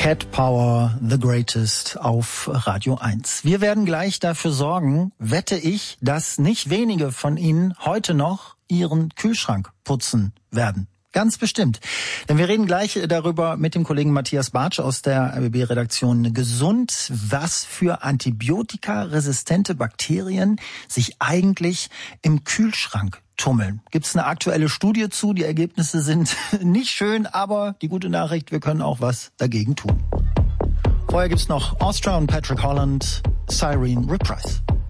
Cat Power, The Greatest auf Radio 1. Wir werden gleich dafür sorgen, wette ich, dass nicht wenige von Ihnen heute noch ihren Kühlschrank putzen werden. Ganz bestimmt. Denn wir reden gleich darüber mit dem Kollegen Matthias Bartsch aus der RBB-Redaktion Gesund, was für antibiotikaresistente Bakterien sich eigentlich im Kühlschrank tummeln. Gibt es eine aktuelle Studie zu? Die Ergebnisse sind nicht schön, aber die gute Nachricht, wir können auch was dagegen tun. Vorher gibt's noch Ostra und Patrick Holland, Cyrene Reprise.